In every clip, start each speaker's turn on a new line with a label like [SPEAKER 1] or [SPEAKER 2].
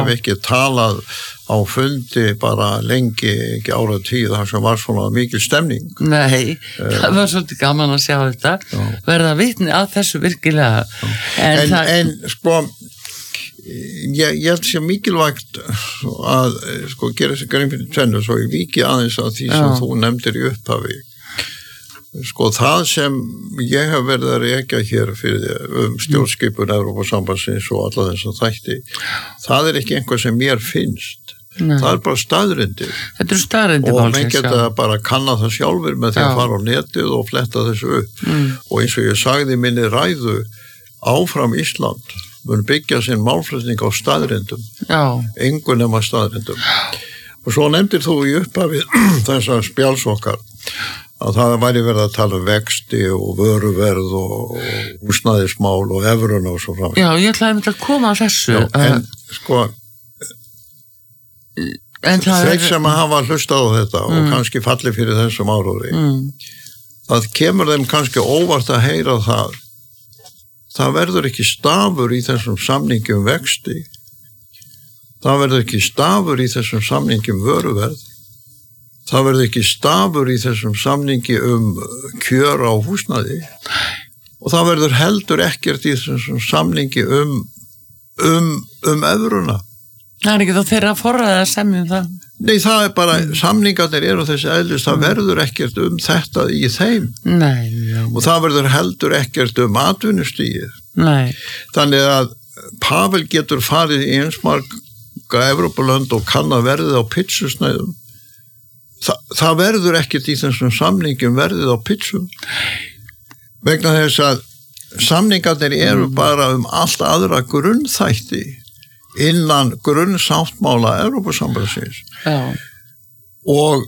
[SPEAKER 1] hef ekki talað á fundi bara lengi, ekki áratíð, þar sem var svona mikil stemning.
[SPEAKER 2] Nei, það var svolítið gaman að sjá þetta, verða vitni að þessu virkilega.
[SPEAKER 1] En sko, ég held sé mikilvægt að sko gera sig grein fyrir tvennu, svo ég víki aðeins að því sem þú nefndir í upphafi. Sko það sem ég hef verið að rekja hér fyrir stjórnskipun Evrópusambandsins og alla þessa þætti, það ekki einhvað sem mér finnst. Nei. Það bara staðreyndir.
[SPEAKER 2] Þetta staðreyndir
[SPEAKER 1] og menn geta bara kanna það sjálfur með því að fara á netið og fletta þessu upp. Og eins og ég sagði í minni ræðu, áfram Ísland mun byggja sinn málflutning á staðreyndum. Engu nema staðreyndum. Og svo nefndir þú í upphafi þessar spjálsokkar að það væri verið að tala vexti og vöruverð og húsnæðismál og evruna og svo fram.
[SPEAKER 2] Já, ég ætlaði að koma að þessu.
[SPEAKER 1] En sko þeir sem hafa hlustað á þetta og kannski falli fyrir þessum áróðri það kemur þeim kannski óvart að heyra það verður ekki stafur í þessum samningi vexti, það verður ekki stafur í þessum samningi vöruverð, það verður ekki stafur í þessum samningi kjör á húsnæði og það verður heldur ekkert í þessum samningi evruna.
[SPEAKER 2] Það ekki þá þeirra forræða semjum það?
[SPEAKER 1] Nei, það bara, samningarnir eru þessi eðlis, það verður ekkert þetta í þeim.
[SPEAKER 2] Nei.
[SPEAKER 1] Og það verður heldur ekkert atvinnustigið.
[SPEAKER 2] Nei.
[SPEAKER 1] Þannig að Pavel getur farið í eins marga Evrópulönd og kann að verðið á pitsusnæðum. Það verður ekkert í þessum samningum verðið á pitsum. Vegna þess að samningarnir eru bara allt aðra grunnþætti innan grunnsáttmála Evrópusambandsins. Og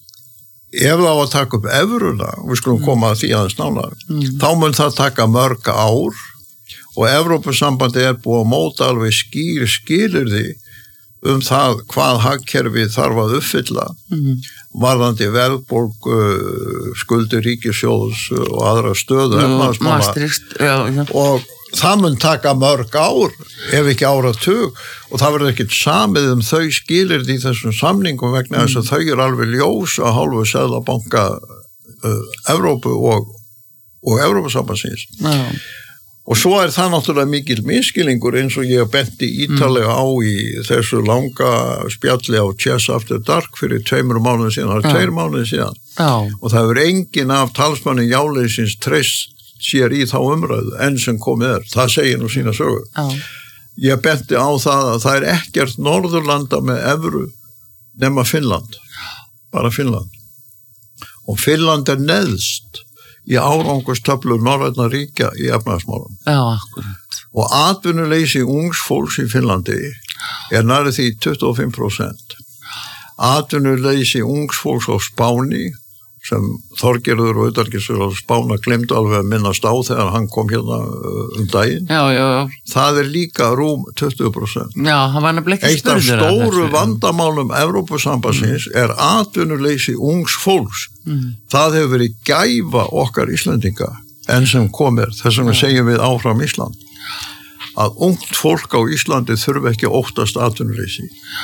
[SPEAKER 1] ef það á að taka upp evruna, við skulum koma að því aðeins nánar, þá mun það taka mörg ár og Evrópusambandi búið að móta alveg skilyrði það hvað hagkerfið þarf að uppfylla varðandi verðbólgu, skuldir ríkissjóðs og aðra stöðu efnahagsmála og það mun taka mörg ár ef ekki áratug og það verður ekkert samið þau skilyrði í þessum samningum vegna þess að þau eru alveg ljós að hálfu Seðlabanka Evrópu og Evrópusambandsins. Og svo það náttúrulega mikil misskilningur eins og ég benti ítalega á í þessu langa spjalli á Chess After Dark fyrir 2 mánuði síðan, það 2 mánuði síðan. Og það hefur enginn af talsmanni jáleysins treyst sér í þá umræðu enn sem komið það segir nú sína sögu. Ég benti á það að ekkert Norðurlanda með evru nema Finnland, bara Finnland. Og Finnland neðst í árangurstöflu norrænna ríkja í efnahagsmálum.
[SPEAKER 2] Akkurat.
[SPEAKER 1] Og atvinnuleysi ungs fólks í Finnlandi nærri því 25%. Atvinnuleysi ungs fólks á Spáni sem Þorgerður og utanríkisráðherra á Spána glemdu alveg að minnast á þegar hann kom hérna daginn.
[SPEAKER 2] Já. Það
[SPEAKER 1] líka rúm 20%.
[SPEAKER 2] Já, hann var nefnilega ekki
[SPEAKER 1] spurður. Eitt af stóru vandamálum Evrópusambandsins atvinnuleysi ungs fólks. Það hefur verið gæfa okkar Íslendinga enn sem komir, þess vegna segjum við áfram Ísland, að ungt fólk á Íslandi þurfi ekki óttast atvinnuleysi.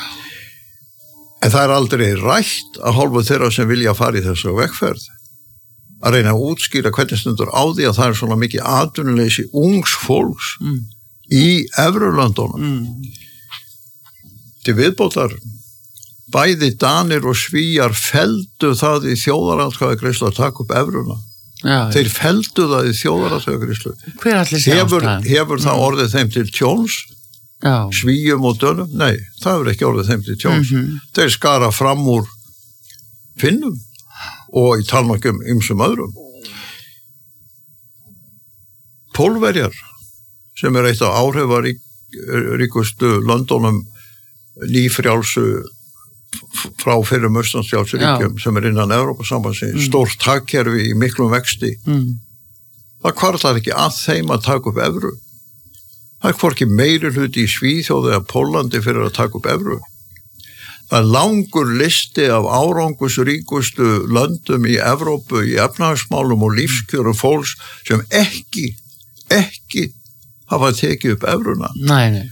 [SPEAKER 1] En það aldrei rætt að hálfu þeirra sem vilja fara í þessu vegferð að reyna að útskýra hvernig stundur á því að það svona mikið atvinnuleysi ungs fólks í Evrulöndunum. Til viðbótar bæði Danir og Svíjar felldu það í þjóðaratkvæðagreiðslu að taka upp evruna. Þeir felldu það í þjóðaratkvæðagreiðslu.
[SPEAKER 2] Hver ætli sé ástæðan?
[SPEAKER 1] Hefur það orðið þeim til tjóns? Svíum og Dönum? Nei, það hefur ekki orðið þeim til tjóns. Þeir skara fram úr Finnum og í talmækjum ýmsum öðrum. Pólverjar sem eitt af áhrifaríkustu löndunum nýfrjálsu frá fyrrum Austlandsfjálsríkjum sem innan Evrópusambandsins, stórt hagkerfi í miklum vexti. Það hvarflar ekki að þeim að taka upp evru. Það hvorki meiri hluti í Svíþjóð eða Pólandi fyrir að taka upp evru. Það langur listi af árangusríkustu löndum í Evrópu, í efnahagsmálum og lífskjörum fólks sem ekki hafa tekið upp evruna.
[SPEAKER 2] Nei.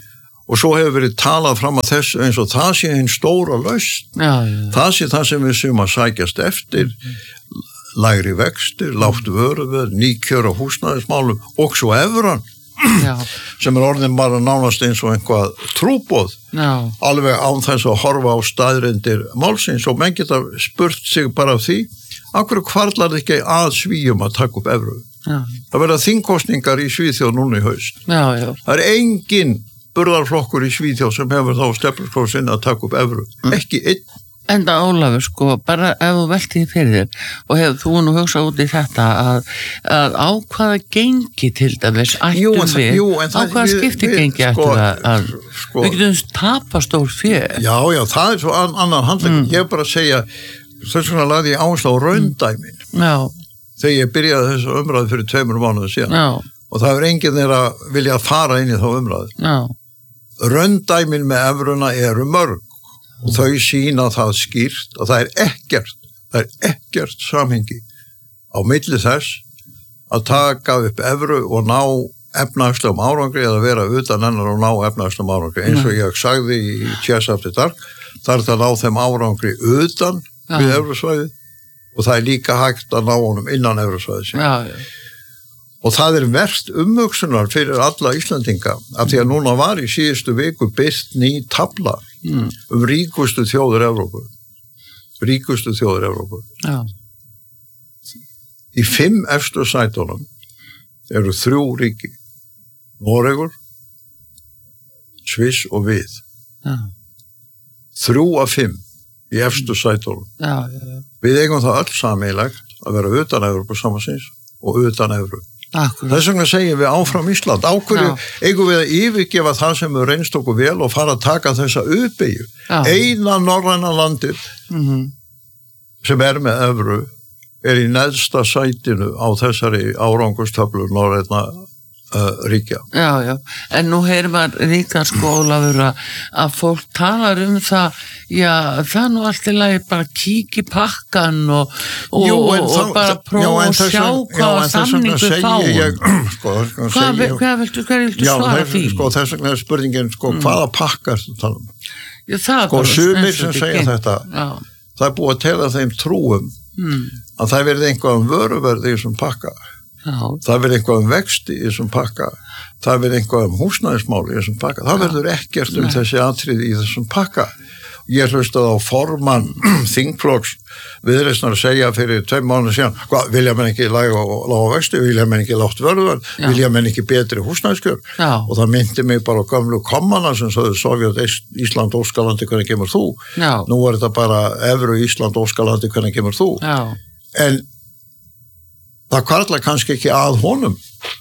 [SPEAKER 1] og svo hefur verið talað fram að þessu eins og það sé hinn stóra lausn. Það sé það sem við séum að sækjast eftir, lægri vextir, lágt vöruverð, ný kjör á húsnæðismálum og svo evran sem orðin bara nánast eins og einhvað trúboð, alveg án þess að horfa á staðreyndir málsins, og menn geta spurt sig bara af því, af hverju hvarflar ekki að Svíum að taka upp evru? Það verða þingkosningar í Svíþjóð núna í haust. Það engin burðarflokkur í Svíþjóð sem hefur þá stefnuskrá sinna að taka upp evru. Ekki einn.
[SPEAKER 2] Enda Ólafur, sko, bara ef þú veltið fyrir þér og hefur þú nú hugsað út í þetta að á hvaða gengi til dæmis ættum við, á hvaða skipti gengi ættum við við getum tapa stór fjö.
[SPEAKER 1] Já, það svo annan handlegg. Ég bara að segja, þess vegna lagði ég áherslu á raundæmin. Þegar ég byrjaði þessu umræðu fyrir 2 mánuðum síðan. Og það er enginn þeirra vilja fara inn í þá umræðu. Raundæmin með evruna eru mörg og þau sýna það skýrt og það er ekkert samhengi á milli þess að taka upp evru og ná efnahagslegum árangri eða vera utan hennar og ná efnahagslegum árangri. Eins og ég sagði í Chess After Dark, það er að ná þeim árangri utan við evrusvæði og það er líka hægt að ná honum innan evrusvæði. Og það er verst umhugsunar fyrir alla Íslandinga, af því að núna var í síðustu viku birt ný tafla ríkustu þjóðir Evrópu. Í 5 efstu sætunum eru 3 ríki. Noregur, Sviss og við. 3 af 5 í efstu sætunum. Við eigum það öll sameiginlegt að vera utan Evrópu samansins og utan Evrópu. Þess vegna segjum við áfram Ísland. Á hverju eigum við að yfirgefa það sem við reynst okkur vel og fara að taka þessa uppbyggju. Eina norræna landið sem með evru er í neðsta sætinu á þessari árangurstöflu norræna ríkja.
[SPEAKER 2] En nú heyrir maður líka sko Ólafur að fólk talar það, það nú allt í lagi bara kíkja í pakkan og bara prófa að sjá hvaða samning við fáum. Hvað viltu svara því?
[SPEAKER 1] Þess vegna er spurningin, hvaða pakka ertu að tala um? Sumir sem segja þetta, það er búið að tela þeim trúum að það verði einhvað vöruverð í þessum pakka. Það verður eitthvað vexti í þessum pakka, það verður eitthvað húsnæðismál í þessum pakka, það verður ekkert þessi atriði í þessum pakka. Ég hlustaði á formann þingflokks Viðreisnar að segja fyrir 2 mánuðum síðan, vilja menn ekki lága vexti, vilja menn ekki lágt vörður, vilja menn ekki betri húsnæðiskjör, og það myndi mig bara á gömlu kommana sem sagði Sovjet, Ísland, Óskalandi, hvernig kemur þú? Nú er þetta bara evru Ísland, Óskalandi, hvernig kemur þú? En það hvarflar kannski ekki að honum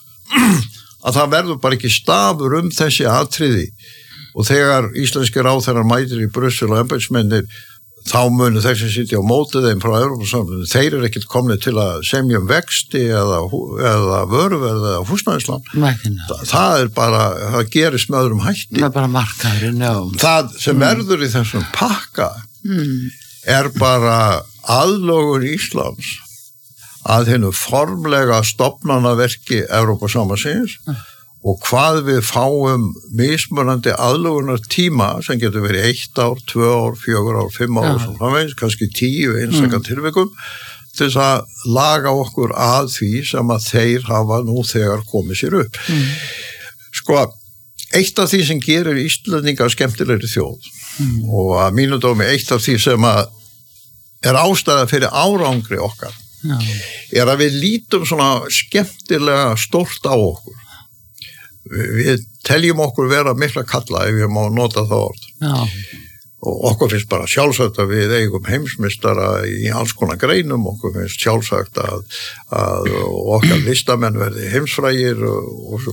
[SPEAKER 1] að það verður bara ekki stafur þessi atriði, og þegar íslenskir ráðherrar mætir í Brussel og embættismennir, þá munu þeir sem sitja á móti þeim frá Evrópusambandinu, þeir eru ekkert komnir til að semja vexti eða vöruverð eða húsnæðislán. Það er bara, það gerist með öðrum hætti.
[SPEAKER 2] Það er bara markaðurinn,
[SPEAKER 1] Það sem verður í þessum pakka er bara aðlögun Íslands að hennu formlega stofnanaverki Evrópusambandsins og hvað við fáum mismunandi aðlögunar tíma sem getur verið 1 ár, 2 ár, 4 ár, 5 ár og svo framvegis, kannski 10 einstakar tilvikum til þess að laga okkur að því sem að þeir hafa nú þegar komið sér upp. Eitt af því sem gerir Íslendinga skemmtilegri þjóð og að mínu dómi eitt af því sem að er ástæða fyrir árangri okkar er að við lítum svona skemmtilega stórt á okkur. Við teljum okkur vera mikla kalla ef ég má nota það orð. Og okkur finnst bara sjálfsagt að við eigum heimsmeistara í alls konar greinum, okkur finnst sjálfsagt að okkar listamenn verði heimsfrægir og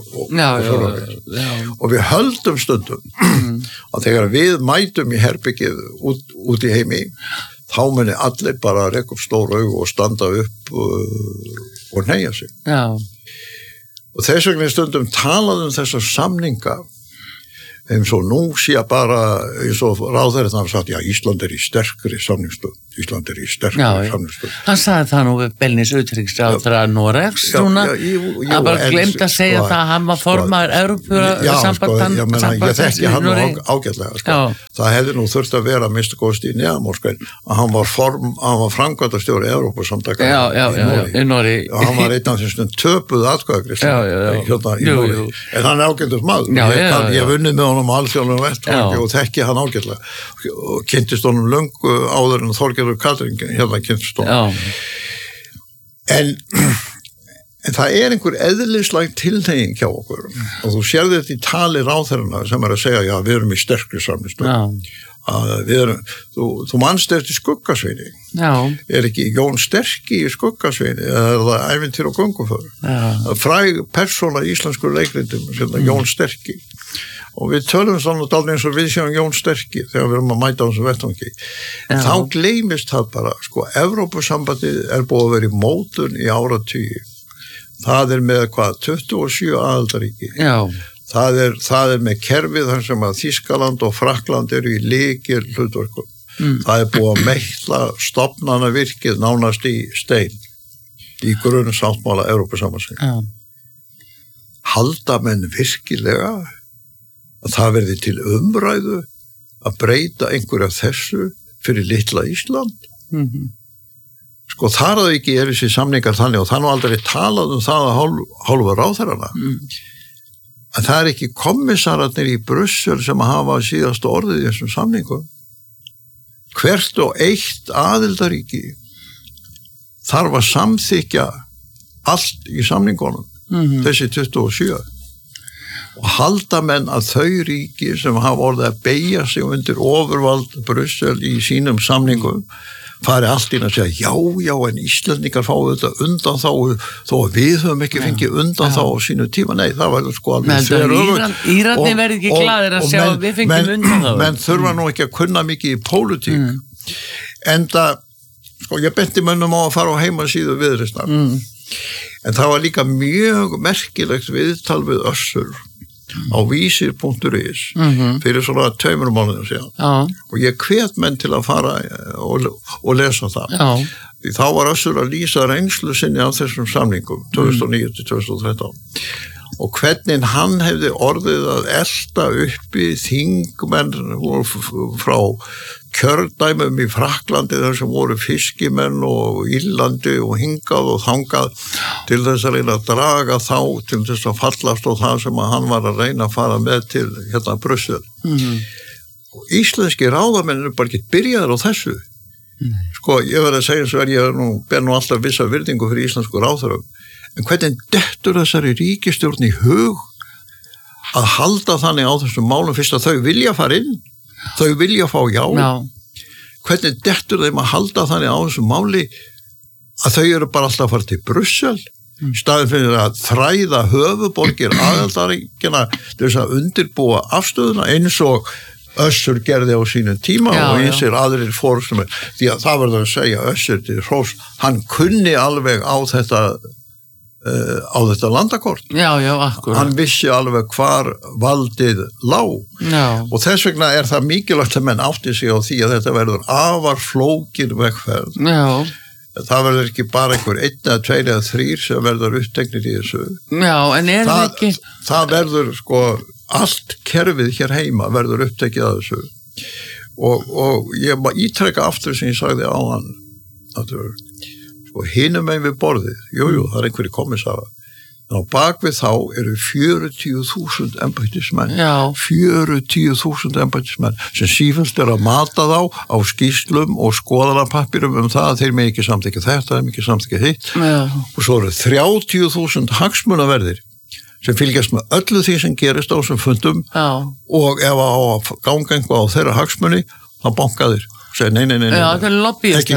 [SPEAKER 1] við höldum stundum að þegar við mætum í herbyggið út í heimi, þá muni allir bara rekka upp stór augu og standa upp og hneigja sig. Og þess vegna stundum talað þessar samninga eins og nú sé bara eins og ráðherra þannig sagt, já, Ísland í sterkri samningsstöðu. Ísland í sterkri samningsstöðu.
[SPEAKER 2] Hann sagði það nú við Belnis utryggsráðherra Noregs núna, að bara glemt að segja það að hann var formaður Evrópusamband.
[SPEAKER 1] Ég þekki hann ágætlega, Það hefði nú þurft að vera minnstakosti í neðamórskein að hann var framkvæmdastjóri Evrópusamtaka
[SPEAKER 2] í Noregi.
[SPEAKER 1] Hann var einn af þessum töpuð atkvæðagreiðslu í Noregi. En hann ágættur maður. Ég vunnið með honum alþjóðlegum vettvangi og þekki hann ágætlega og kynntist honum löngu áður en Þorgerður Katrín kynntist honum. En það einhver eðlislæg tilhneiging hjá okkur og þú sérði þetta í tali ráðherrana sem að segja, já, við erum í sterkri samningsstöðu. Þú manst eftir Skuggasveini. Ekki Jón Sterki í Skuggasveini eða er það Ævintýr og gönguför. Fræg persóna í íslensku leikrindum, Jón Sterki. Og við tölum svona dálítið eins og við séum Jón Sterki þegar við erum að mæta á þessu vettvangi. Þá gleymist það bara, Evrópusambandið búið að vera í mótun í áratugi. Það með 27 aðildarríki. Það með kerfið þar sem að Þýskaland og Frakkland eru í lykil hlutverkum. Það búið að meitla stofnanavirkið nánast í stein í grunnsáttmála Evrópusambandsins. Halda menn virkilega að það verði til umræðu að breyta einhverja þessu fyrir litla Ísland? Þar að ekki þessi samningar þannig og það aldrei talað það að hálfa ráðherrana. En það ekki kommissararnir í Brussel sem að hafa síðastu orðið í þessum samningum. Hvert og eitt aðildaríki þarf að samþykja allt í samningunum, þessi 27. Og halda menn að þau ríki sem hafa orðið að beygja sig undir ofurvald Brussel í sínum samningum fari allt inn að segja, já, en Íslendingar fáið þetta undan þá að við höfum ekki fengið undan þá á sínu tíma. Nei, það var alveg
[SPEAKER 2] Írarnir verði ekki glaðir að sjá að við fengjum undan þá.
[SPEAKER 1] Menn þurfa nú ekki að kunna mikið í pólitík. Enda, ég benti mönnum á að fara á heimasíðu Viðreisnar. En það var líka mjög merkilegt viðtal við Össur á vísir.is fyrir svona 2 mánuðum síðan og ég hvet menn til að fara og lesa það. Því þá var Össur að lýsa reynslu sinni af þessum samningum 2009-2013 og hvernig hann hefði orðið að elta uppi þingmenn frá kjördæmum í Frakklandi þar sem voru fiskimenn og Írlandi og hingað og þangað til þess að reyna að draga þá til þess að fallast og það sem að hann var að reyna að fara með til Brussel. Og íslenski ráðamenn bara ekki byrjaður á þessu. Ég verð að segja eins og ég ber nú alltaf vissa virðingu fyrir íslensku ráðherrum. En hvernig dettur þessari ríkisstjórn í hug að halda þannig á þessum málum fyrst að þau vilja fara inn? Þau vilja fá já. Hvernig dettur þeim að halda þannig á þessum máli að þau eru bara alltaf að fara til Brussel í staðinn fyrir að þræða höfuborgir aðildarríkjanna til þess að undirbúa afstöðuna eins og Össur gerði á sínum tíma og eins aðrir fórustumir. Því að það verður að segja Össur til hrós, hann kunni alveg á þetta landakort.
[SPEAKER 2] Akkurat.
[SPEAKER 1] Hann vissi alveg hvar valdið lá. Og þess vegna það mikilvægt að menn átti sig á því að þetta verður afar flókin vegferð. Það verður ekki bara einhver 1 eða 2 eða 3 sem verður uppteknir í þessu.
[SPEAKER 2] En ekki...
[SPEAKER 1] Það verður allt kerfið hér heima verður upptekið að þessu. Og ég ítreka aftur sem ég sagði á hann að hinum megin við borðið, það einhverju kommissarar, en á bakvið þá eru 40.000 embættismenn, 40.000 embættismenn sem sífellt að mata þá á skýrslum og skoðanapappirum það að þeir með ekki samþykja þetta, þeir með ekki samþykja hitt og svo eru 30.000 hagsmunaverðir sem fylgjast með öllu því sem gerist á þessum fundum og ef að ganga einhvað á þeirra hagsmuni, þá banka þeir. Nei,
[SPEAKER 2] það lobbyist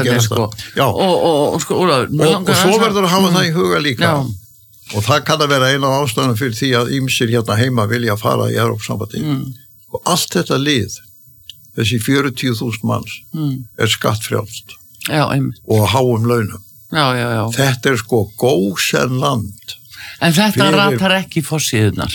[SPEAKER 1] og svo verður að hafa það í huga líka og það kann að vera eina af ástæðunum fyrir því að ýmsir hérna heima vilja fara í Evrópusambandið og allt þetta lið þessi 40.000 manns skattfrjálst og háum launum. Þetta gósenland.
[SPEAKER 2] En þetta ratar ekki forsíðunar.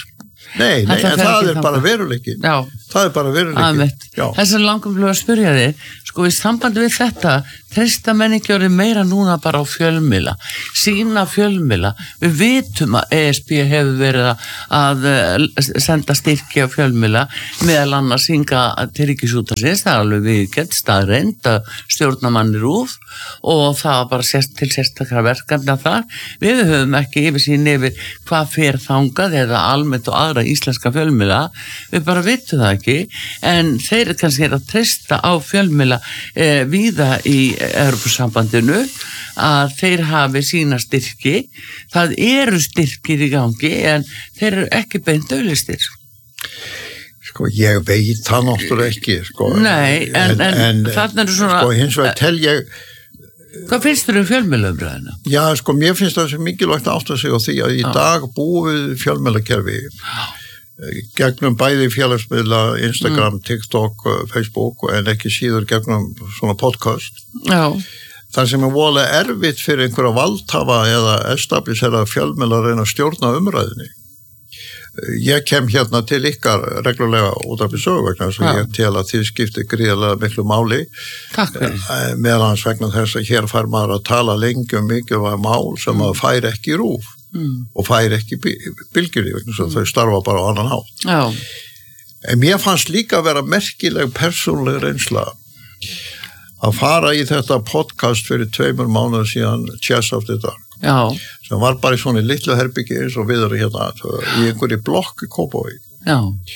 [SPEAKER 1] Nei, en það bara veruleikin.
[SPEAKER 2] Já.
[SPEAKER 1] Það bara veruleikin.
[SPEAKER 2] Þess að langum að spyrja þig, sko í sambandi við þetta, treysta menn ekki orðið meira núna bara á fjölmiðla, sína fjölmiðla. Við vitum að ESB hefur verið að senda styrki á fjölmiðla, meðal annars hinga til Ríkisútvarpsins, það alveg viðurkennt, staðreynd að stjórnarmanni RÚV og það bara til sérstakra verkefna þar. Við höfum ekki yfirsýn yfir hvað fer þangað eða almennt og aðra íslenska fjölmiðla, við bara vitum það ekki, en þeir kannski að treysta á fjölmiðla víða í Evrópusambandinu að þeir hafi sína styrki. Það eru styrkir í gangi en þeir eru ekki beint auðlistir.
[SPEAKER 1] Sko, ég veit það náttúrulega ekki, sko.
[SPEAKER 2] Nei, en þarna eru svona...
[SPEAKER 1] Sko, hins vegar tel ég...
[SPEAKER 2] Hvað finnst þér fjölmiðlaumræðina?
[SPEAKER 1] Já, sko, mér finnst það sem mikilvægt að átta sig á því að í dag búum við fjölmiðlakerfi gegnum bæði félagsmiðla, Instagram, TikTok, Facebook en ekki síður gegnum svona podcast.
[SPEAKER 2] Já.
[SPEAKER 1] Það sem voðalega erfitt fyrir einhverja valdhafa eða establisera fjölmiðla að reyna að stjórna umræðinni. Ég kem hérna til ykkar reglulega út af sögu vegna þess að ég tel að þið skiptir gríðarlega miklu máli.
[SPEAKER 2] Takk fyrir.
[SPEAKER 1] Meðan hans vegna þess að hér fær maður að tala lengi mikilvæg mál sem að fær ekki í RÚV. Og fær ekki bylgjunni vegna þess að þau starfa bara á annan hátt.
[SPEAKER 2] Já.
[SPEAKER 1] En mér fannst líka vera merkileg persónuleg reynsla að fara í þetta podcast fyrir 2 mánuðir síðan Chess of the Dark.
[SPEAKER 2] Já.
[SPEAKER 1] Sem var bara í svona litlu herbyggi eins og við erum hérna í einhverju blokk í Kópavogi.
[SPEAKER 2] Já.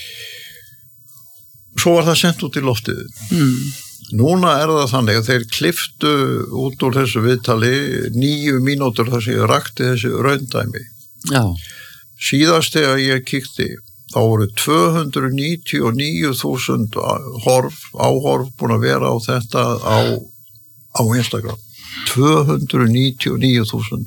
[SPEAKER 1] Svo var það sendt út í loftið. Núna það þannig að þeir klipptu út úr þessu viðtali 9 mínútur þar sem ég rakti þessi raundæmi.
[SPEAKER 2] Já.
[SPEAKER 1] Síðast þegar ég kíkti, þá voru 299.000 áhorf búin að vera á þetta á Instagram. 299.000.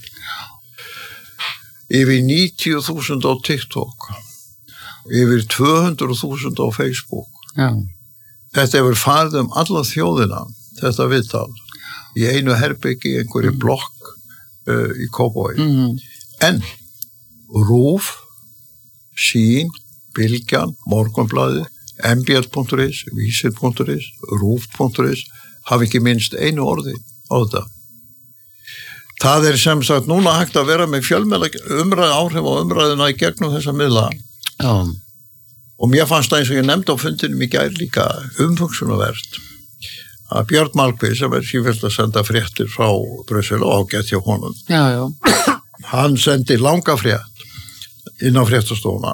[SPEAKER 1] Yfir 90.000 á TikTok. Yfir 200.000 á Facebook.
[SPEAKER 2] Já.
[SPEAKER 1] Þetta hefur farið alla þjóðina, þetta viðtal, í einu herbyggi, í einhverju blokk í Kópavogi. En RÚV, Sýn, Bylgjan, Morgunblaðið, mbl.is, vísir.is, RÚV.is, hafi ekki minnst einu orði á þetta. Það sem sagt núna hægt að vera með fjölmiðla áhrif á umræðuna í gegnum þessa miðla.
[SPEAKER 2] Já.
[SPEAKER 1] Og mér fannst það eins og ég nefndi á fundinum í gær líka umhugsunarvert að Björn Malmquist sem sífellt að senda fréttir frá Brussel og ágætt hjá honum.
[SPEAKER 2] Já.
[SPEAKER 1] Hann sendi langa frétt inn á fréttastofuna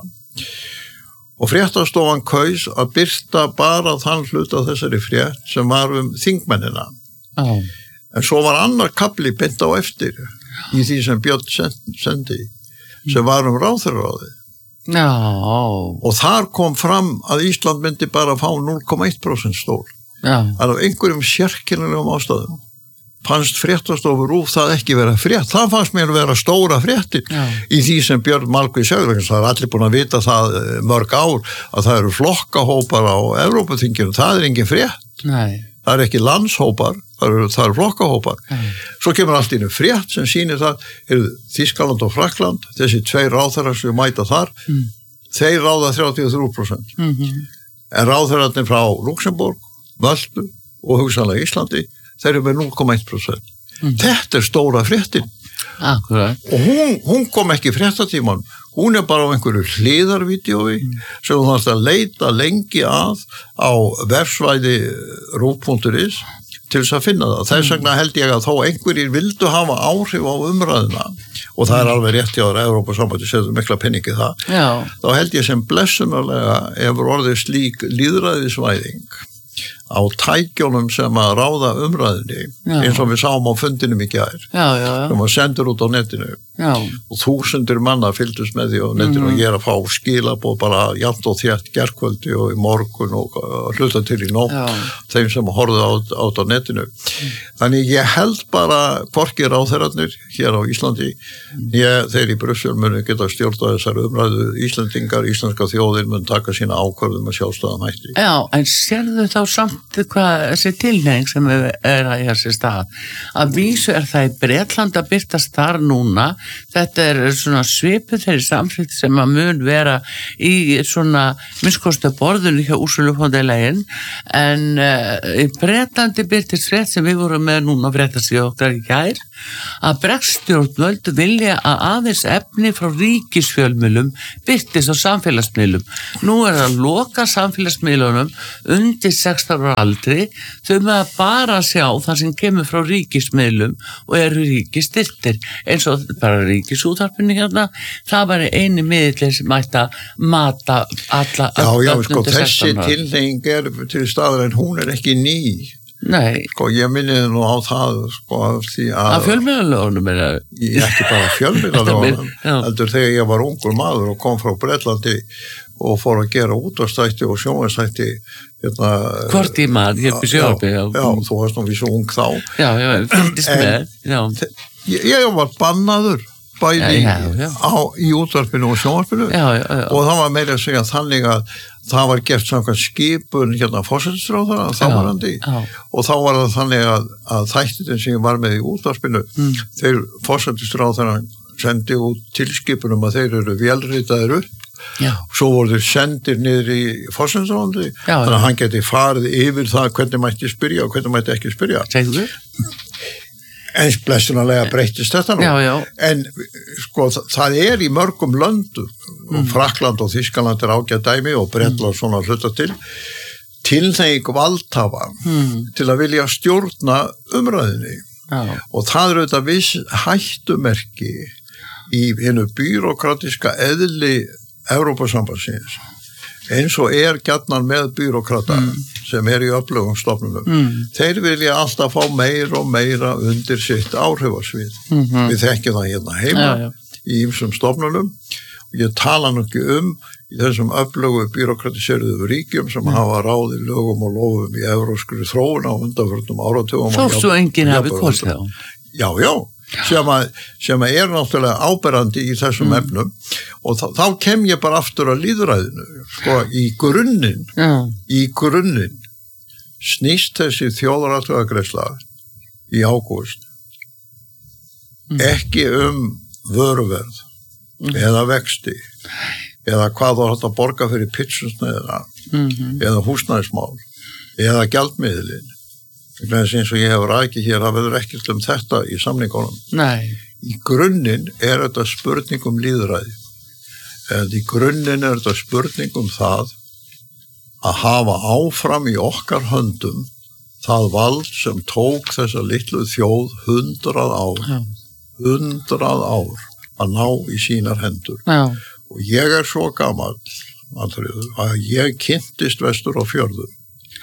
[SPEAKER 1] og fréttastofan kaus að birta bara þann hlut af þessari frétt sem var þingmennina.
[SPEAKER 2] Já.
[SPEAKER 1] En svo var annar kafli beint á eftir í því sem Björn sendi sem var ráðherraráðið.
[SPEAKER 2] Já.
[SPEAKER 1] Og þar kom fram að Ísland myndi bara fá 0,1% stól.
[SPEAKER 2] Já.
[SPEAKER 1] Af einhverjum sérkennilegum ástæðum fannst fréttastofur RÚV það ekki vera frétt. Það fannst mér vera stóra fréttir í því sem Björn Malmquist sagði. Það allir búin að vita það mörg ár að það eru flokkahópar á Evrópuþinginu. Það engin frétt.
[SPEAKER 2] Nei.
[SPEAKER 1] Það ekki landshópar, það eru flokkahópar. Svo kemur allt inn frétt sem sýnir það, Þýskaland og Frakkland, þessi 2 ráðherrar sem mæta þar, þeir ráða 33%. En ráðherrarnir frá Luxemburg, Möltu og hugsanlega Íslandi, þeir eru með 0,1%. Þetta stóra fréttin.
[SPEAKER 2] Akkurat.
[SPEAKER 1] Og hún kom ekki fréttatíman, hún bara á einhverju hliðarvídeói sem hún þarf að leita lengi á vefsvæði RÚV.is til þess að finna það. Þess vegna held ég að þó einhverjir vildu hafa áhrif á umræðuna og það alveg rétt hjá Evrópusambandi setur mikla penningi það.
[SPEAKER 2] Já.
[SPEAKER 1] Þá held ég sem blessunarlega hefur orðið slík lýðræðisvæðing á tækjónum sem að ráða umræðinni eins og við sáum á fundinum í gær sem að sendur út á netinu og 1000 manna fylgdust með því á netinu og ég að fá skilaboð bara jafnt og þétt gerkvöldi og í morgun og hluta til í nótt þeim sem horfðu á netinu. Þannig ég held bara hvorki ráðherrarnir hér á Íslandi þeir í Brussel munu geta stjórnað þessar umræðu Íslendingar, íslenska þjóðin mun taka sína ákvörðum með sjálfstæðan hætti.
[SPEAKER 2] Já, en sérðu þá samt samt hvað þessi tilneying sem að eiga sér stað. Að vísu það í Bretland að birtast þar núna, þetta svona svipuð þeirri samþykkt sem að mun vera í svona minnskostu borðinu hjá Ursulu von der Leyen, en í Bretlandi birtist frétt sem við vorum með núna fréttasíðu okkar í gær, að Brexit-stjórnvöld vilja að aðeins efni frá ríkisfjölmiðlum birtist á samfélagsmiðlum. Nú það loka samfélagsmiðlunum undir 16 ára aldri, þau með að bara sjá það sem kemur frá ríkismiðlum og eru ríkisstyrktir, eins og bara ríkisútvarpinu hérna, það var eini miðill sem ætti að mata alla
[SPEAKER 1] sko, þessi tilhneiging til staðar en hún ekki ný.
[SPEAKER 2] Nei.
[SPEAKER 1] Sko, ég minniði nú á það, sko, því að
[SPEAKER 2] fjölmiðlalögunum
[SPEAKER 1] ekki bara fjölmiðlalögunum, heldur þegar ég var ungur maður og kom frá Bretlandi og fór að gera útvarpsþætti og sjónvarpsþætti
[SPEAKER 2] hvort í maður, ég byrði sjónvarpi
[SPEAKER 1] já, þú varst nú vísu ung þá
[SPEAKER 2] fylgdist með
[SPEAKER 1] ég var bannaður bæði í útvarpinu og sjónvarpinu og það var meira að segja þannig að það var gert samkvæmt skipun forsætisráðherra þáverandi og þá var það þannig að þættin sem ég var með í útvarpinu þeir forsætisráðherra sendi út tilskipunum að þeir eru vélritaðir upp svo voru þeir sendir niður í forsætisráðandi þannig að hann geti farið yfir það hvernig mætti spyrja og hvernig mætti ekki spyrja eins blessunarlega breyttist þetta nú en sko það í mörgum löndum og Frakkland og Þýskaland ágætt dæmi og Bretland svona hluta tilhneiging valdhafa til að vilja stjórna umræðinni og það auðvitað viss hættumerki í hinu býrókratiska eðli Evrópusambandsins eins og gjarnan með býrókrata sem í öflugum stofnunum þeir vilja alltaf fá meira og meira undir sitt áhrifasvið við þekkjum það hérna heima í ýmsum stofnunum og ég tala nú ekki í þessum öflugu býrókratiseruðu ríkjum sem hafa ráðið lögum og lofum í evrópskri þróun á undanförnum áratugum
[SPEAKER 2] þó svo enginn hafi kostið á
[SPEAKER 1] sem náttúrulega áberandi í þessum efnum og þá kem ég bara aftur að lýðræðinu sko, í grunninn snýst þessi þjóðaratkvæðagreiðsla í ágúst ekki vöruverð eða vexti eða hvað þú átt að borga fyrir pitsusneiðina eða húsnæðismál eða gjaldmiðlin eins og ég hef rækið hér, það verður ekkert þetta í samningunum.
[SPEAKER 2] Nei.
[SPEAKER 1] Í grunninn þetta spurning lýðræði. Í grunninn þetta spurning það að hafa áfram í okkar höndum það vald sem tók þessa litlu þjóð 100 ár að ná í sínar hendur. Og ég svo gamall að ég kynntist vestur á fjörðum.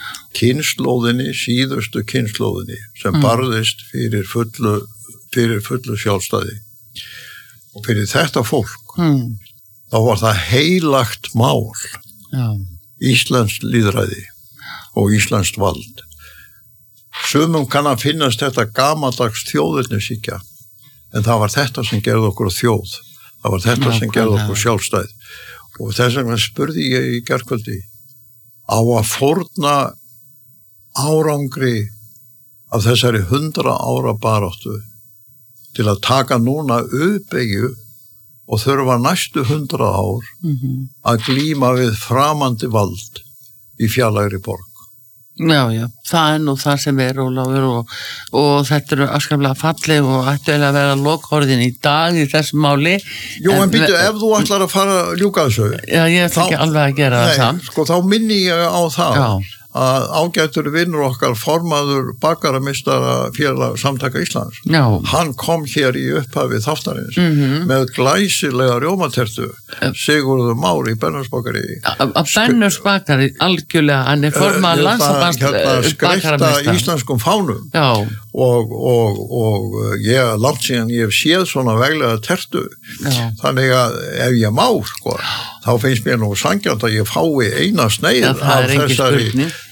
[SPEAKER 1] Síðustu kynslóðinni sem barðist fyrir fullu sjálfstæði og fyrir þetta fólk þá var það heilagt mál íslenskt lýðræði og íslenskt vald sumum kann að finnast þetta gamaldags þjóðernishyggja en það var þetta sem gerði okkur þjóð það var þetta sem gerði okkur sjálfstæð og þess vegna spurði ég í gærkvöldi á að fórna árangri af þessari 100 ára baráttu til að taka núna uppbyggju og þurfa næstu 100 ár að glíma við framandi vald í fjarlægri borg.
[SPEAKER 2] Já, það nú það sem Ólafur og þetta afskaplega fallið og ættu að vera lokorðin í dag í þessum máli.
[SPEAKER 1] Jú, en býttu, ef þú ætlar að fara að ljúka þessu.
[SPEAKER 2] Já, ég ætla ekki alveg að gera það samt.
[SPEAKER 1] Sko, þá minni ég á það. Já. Að ágætur vinnur okkar formaður bakaramistara félag Samtaka Íslands.
[SPEAKER 2] Já.
[SPEAKER 1] Hann kom hér í upphafi þáttarins með glæsilega rjómatertu Sigurður Már í Bernharðsbakari.
[SPEAKER 2] Bernharðs bakari, algjörlega, hann formaður landssambands
[SPEAKER 1] skreytta íslenskum fánum.
[SPEAKER 2] Já.
[SPEAKER 1] Og ég langt síðan ég hef séð svona veglega tertu. Já. Þannig að ef ég má, sko, þá finnst mér nú sanngjarnt að ég fái eina sneið af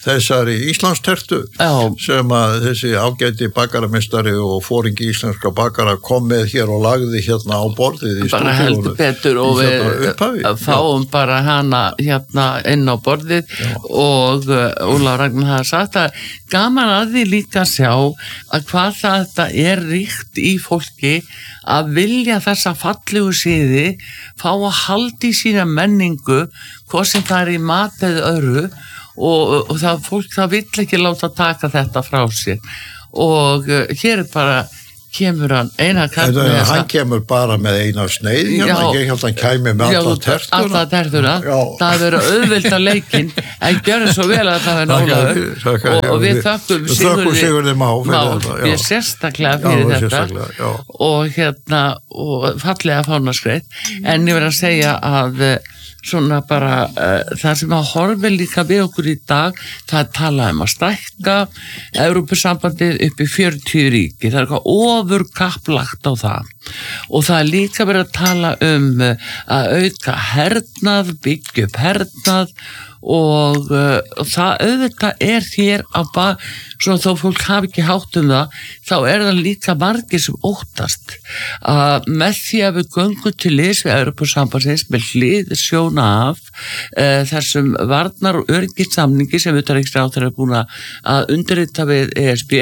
[SPEAKER 1] þessari Íslandstertu sem að þessi ágæti bakaramestari og fóringi íslenska bakara kom með hér og lagði hérna á borðið í
[SPEAKER 2] bara heldur betur og við fáum bara hana hérna inn á borðið og Ólafur Ragnar hafa sagt að gaman að því líka sjá að hvað þetta ríkt í fólki að vilja þessa fallegu siði, fá að halda í sína menningu, hvað sem það í mat eða öðru og það fólk það vill ekki láta taka þetta frá sér og hér bara kemur hann
[SPEAKER 1] hann kemur bara með eina sneið hérna, ég held að hann kæmi með alla tertuna
[SPEAKER 2] það verður auðvelda leikinn en gjörðu svo vel að það Ólafur og við þakkum
[SPEAKER 1] Sigurði Má
[SPEAKER 2] við sérstaklega fyrir þetta og hérna og fallega fánaskreit en ég verð að segja að svona bara það sem að horfi líka við okkur í dag það tala að stækka Evrópusambandið upp í 40 ríki það eitthvað ofurkapplagt á það og það líka verið að tala að auka hernað, byggja upp hernað og það auðvitað hér á svona þó fólk hafi ekki hátt það þá það líka margir sem óttast að með því að við göngum til liðs við Evrópusambandsins með hliðsjón af þessum varnar- og öryggissamningi sem utanríkisráðherra er búin að undirrita við ESB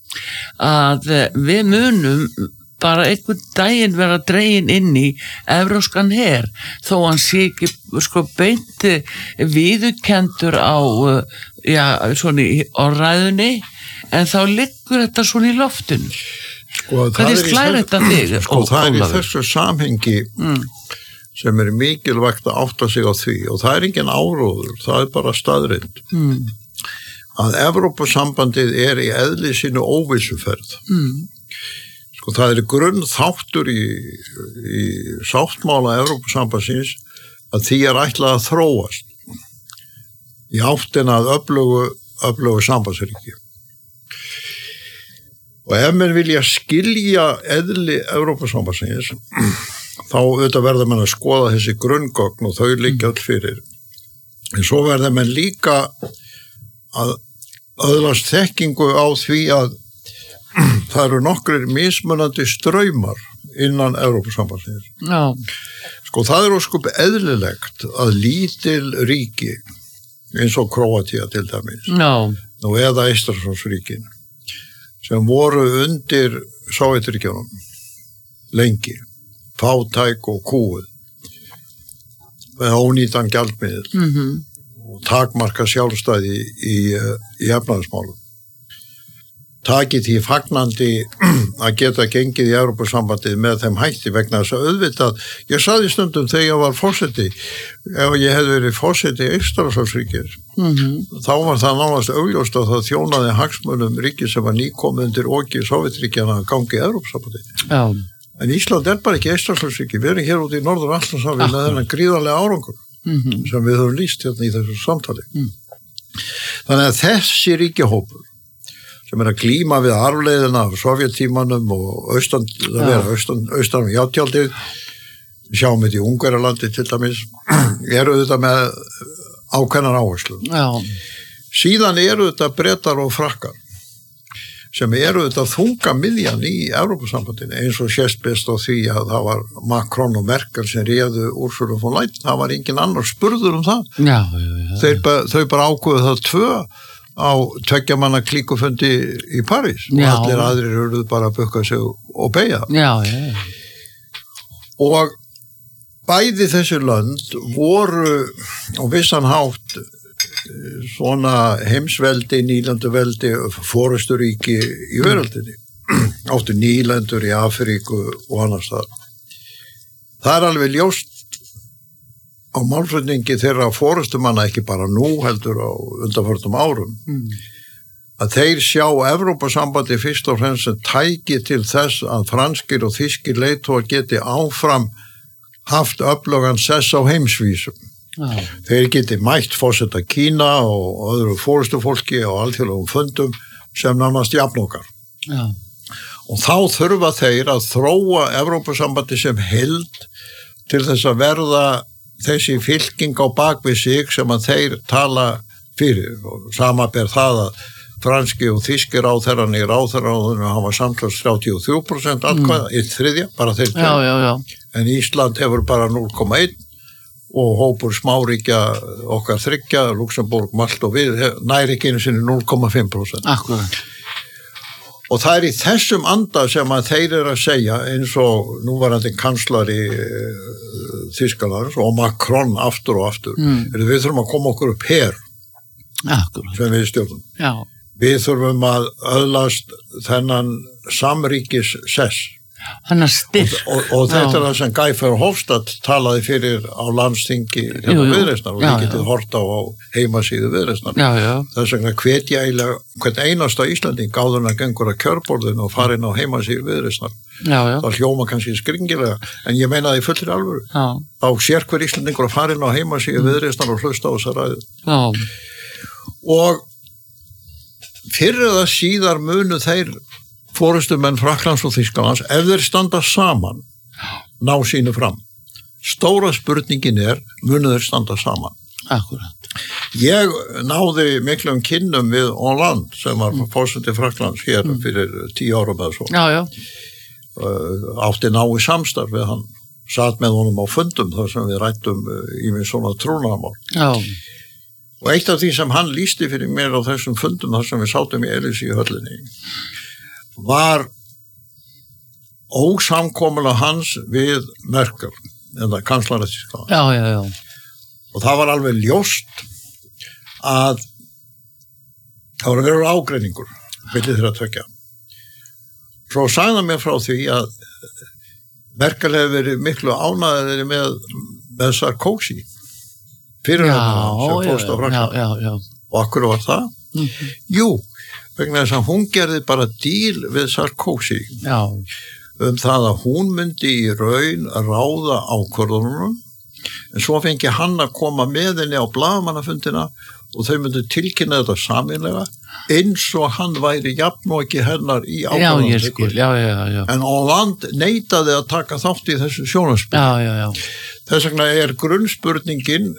[SPEAKER 2] að við munum bara einhvern daginn vera dregin inn í evrópskan her þó hann sé ekki beint viðurkenndur á svona í orðræðunni en þá liggur þetta svona í loftinu hvernig slæðir þetta þig?
[SPEAKER 1] Það í þessu samhengi sem mikilvægt að átta sig á því og það engin áróður, það bara staðreynd að Evrópusambandið í eðli sínu óvissuferð það grunnþáttur í sáttmála Evrópusambandsins að því ætlað að þróast í áttina að öflugu sambandsríki. Og ef menn vilja skilja eðli Evrópusambandsins þá auðvitað verða menn að skoða þessi grunngögn og þau liggja öll fyrir. En svo verða menn líka að öðlast þekkingu á því að það eru nokkrir mismunandi straumar innan Evrópusambandsins. Það ósköp eðlilegt að lítil ríki eins og Króatía til dæmis nú eða Eystrasaltsríkin sem voru undir Sovétríkjunum lengi, fátæk og kúguð með ónýtan gjaldmiðil og takmarka sjálfstæði í efnahagsmálum. Takið því fagnandi að geta gengið í Evrópusambandið með þeim hætti vegna þess að auðvitað, ég sagði stundum þegar ég var forseti, ef ég hefði verið forseti Eystrasaltsríkis, þá var það nánast augljóst að það þjónaði hagsmunum ríki sem var nýkomið undir oki Sovétríkjanna að gangi í Evrópusambandið. En Ísland bara ekki Eystrasaltsríki, við erum hér út í Norður-Atlantshafi með þennan gríðarlega árangur sem við höfum lýst hérna í þessu samtali. Þannig að þessi ríkjahópur sem að glíma við arfleiðina af Sovjettímanum og austan játjaldið, sjáum við í Ungverjalandi til dæmis, auðvitað með ákveðnar áherslu. Síðan auðvitað Bretar og Frakkar sem auðvitað þunga miðjan í Evrópusambandinu eins og sést best á því að það var Macron og Merkel sem réðu Ursula von Leyen, það var engin annar spurður það. Þau bara ákveðu það 2 á 2 manna klíkufundi í París og allir aðrir eruð bara að bukka sig og beygja. Og bæði þessi lönd voru á vissan hátt svona heimsveldi, nýlenduveldi, forysturíki í veröldinni. Áttu nýlendur í Afríku og annars þar. Það alveg ljóst á málflutningi þeirra forystumanna ekki bara nú heldur á undanförnum árum að þeir sjá Evrópusambandi fyrst og fremst sem tæki til þess að franskir og þýskir leiðtogar geti áfram haft öflugan sess á heimsvísum. Þeir geti mætt forseta Kína og öðru forystufólki á alþjóðlegum fundum sem nánast jafnokkar. Og þá þurfa þeir að þróa Evrópusambandi sem heild til þess að verða þessi fylking á bakvið sig sem að þeir tala fyrir og samaber það að franski og þýski ráðherran í ráðherraráðinu hafa samtals 33% atkvæða, 1/3, bara þeir en Ísland hefur bara 0,1 og hópur smáríkja okkar 3, Luxemburg, Malta og við næri ekki einu sinni 0,5%.
[SPEAKER 2] Akkurat.
[SPEAKER 1] Og það í þessum anda sem að þeir að segja eins og núvarandi kanslari Þýskalands og Macron aftur og aftur. Við þurfum að koma okkur upp her sem við stjórnum.
[SPEAKER 2] Já.
[SPEAKER 1] Við þurfum að öðlast þennan samríkis sess.
[SPEAKER 2] Hann styrk.
[SPEAKER 1] Og þetta það sem Guy Verhofstadt talaði fyrir á landsþingi Viðreisnar og við getið horta á heimasíðu Viðreisnar. Þess vegna hvetja eiginlega hvern einasta Íslanding áður að gengur að kjörborðinu og farin á heimasíðu Viðreisnar. Það hljóma kannski skringilega, en ég meina það í fullri alvöru. Þá sér hver Íslandingur að farin á heimasíðu Viðreisnar og hlusta á þessa ræðu. Og fyrir eða síðar munu þeir forystumenn Frakklands og Þýskalands, ef þeir standa saman, ná sínu fram. Stóra spurningin munu þeir standa saman.
[SPEAKER 2] Akkurat.
[SPEAKER 1] Ég náði miklum kynnum við Hollande, sem var forseti Frakklands hér fyrir 10 árum eða svo. Átti nái samstarf við hann. Satt með honum á fundum þar sem við rættum ýmis svona trúnaðarmál. Og eitt af því sem hann lýsti fyrir mér á þessum fundum þar sem við sátum í Elysíu-höllinni var ósamkomulag hans við Merkel, eða kanslara Þýskalands. Og það var alveg ljóst að það var að vera ágreiningur milli þeirra tveggja. Svo sagði hann mér frá því að Merkel hefur verið miklu ánægðari með Sarkozy fyrir hann sem fórst á Frakkland. Og akkur var það? Jú, vegna þess að hún gerði bara díl við Sarkozy það að hún myndi í raun ráða ákvörðunum, en svo fengi hann að koma með henni á blaðamannafundina og þau myndi tilkynna þetta sameinlega eins og hann væri jafnóki hennar í ákvörðunum. En Hollande neitaði að taka þátt í þessu sjónarspil. Þess vegna grunnspurningin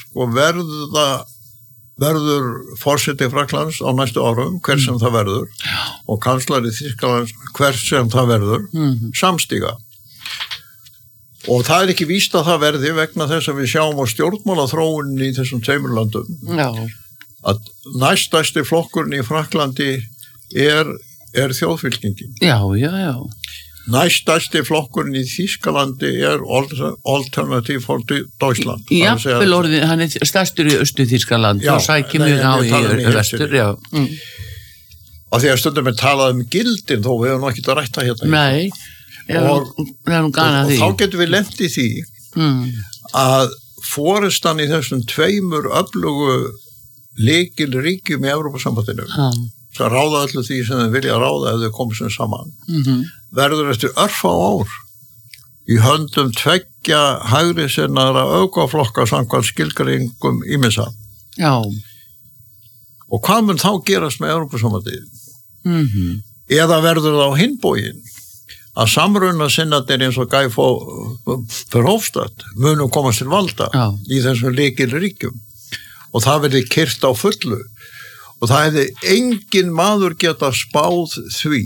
[SPEAKER 1] verður forseti Frakklands á næstu árum, hver sem það verður, og kanslari Þýskalands, hver sem það verður, samstíga. Og það ekki víst að það verði vegna þess að við sjáum á stjórnmálaþróuninni í þessum tveimur löndum, að næststærsti flokkurinn í Frakklandi þjóðfylkingin. Næststærsti flokkurinn í Þýskalandi Alternative for Deutschland.
[SPEAKER 2] Jafnvel orðið, hann stærstur í Austur-Þýskaland og sækir mjög á í vestur.
[SPEAKER 1] Og því að stundum talaði gildin, þó við hefum ekki að rætta hérna.
[SPEAKER 2] Nei, og
[SPEAKER 1] þá getum við lent í því að forystan í þessum tveimur öflugu lykilríkjum í Evrópusambandinu sem ráða öllu því sem þau vilja ráða ef þau komið sem saman verður eftir örfá ár í höndum tveggja hægri sinnara öfgaflokka samkvæmt skilgreiningum ýmissa. Og hvað mun þá gerast með Evrópusambandið? Eða verður það á hinn bóginn að samruna sinnatir eins og Guy Verhofstadt munu komast til valda í þessum lykilríkjum og það verði kyrt á fullu og það hefði engin maður geta spáð því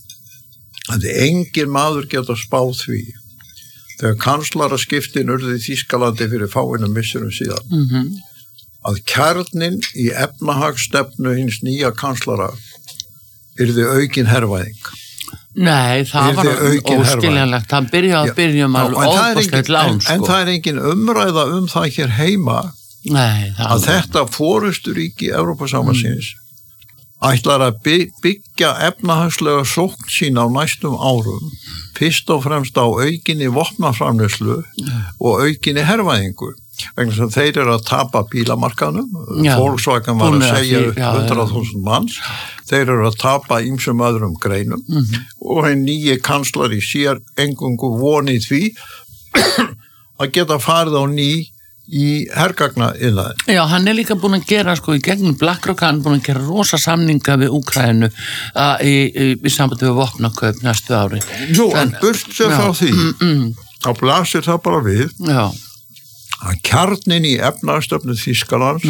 [SPEAKER 1] þegar kanslaraskiptin urðu í Þýskalandi fyrir fáeinum misserum síðan að kjarninn í efnahagsstefnu hins nýja kanslara yrði aukin hervæðing.
[SPEAKER 2] Nei, það var óskiljanlegt. Hann byrjaði alveg óbústlegt lán.
[SPEAKER 1] En það engin umræða það hér heima að þetta forysturíki Evrópusambandsins ætlar að byggja efnahagslega sókn sín á næstum árum fyrst og fremst á aukinni vopnaframleiðslu og aukinni hervæðingu. Vegna sem þeir að tapa bílamarkaðnum, Volkswagen var að segja upp 100.000 manns, þeir að tapa ýmsum öðrum greinum og einn nýji kanslari sér engungu vonið því að geta farið á ný í hergagna-iðnaðinn.
[SPEAKER 2] Já, hann líka búin að gera í gegnum BlackRock, hann búin að gera rosa samninga við Úkraínu í sambandi við vopnakaup næstu ári.
[SPEAKER 1] Jú, en burt sér frá því þá blasir það bara við að kjarnin í efnahagsstefnu Þýskalands